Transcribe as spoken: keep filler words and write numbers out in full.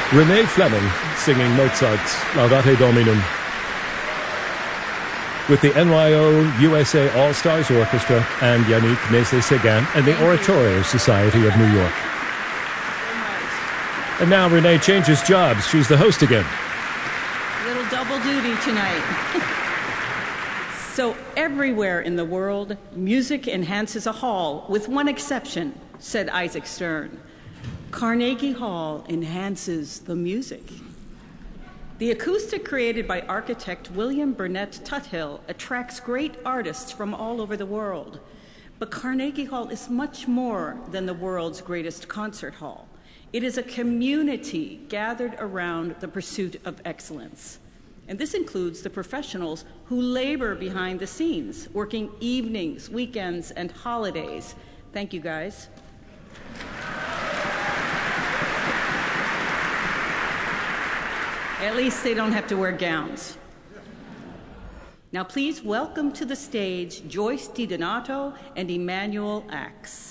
Renee Fleming singing Mozart's Laudate Dominum with the N Y O U S A All-Stars Orchestra and Yannick Nézet-Séguin and the Oratorio Society of New York. And now Renee changes jobs. She's the host again. A little double duty tonight. So everywhere in the world, music enhances a hall, with one exception, said Isaac Stern. Carnegie Hall enhances the music. The acoustic created by architect William Burnett Tuthill attracts great artists from all over the world. But Carnegie Hall is much more than the world's greatest concert hall. It is a community gathered around the pursuit of excellence. And this includes the professionals who labor behind the scenes, working evenings, weekends, and holidays. Thank you, guys. At least they don't have to wear gowns. Now please welcome to the stage Joyce DiDonato and Emmanuel Axe.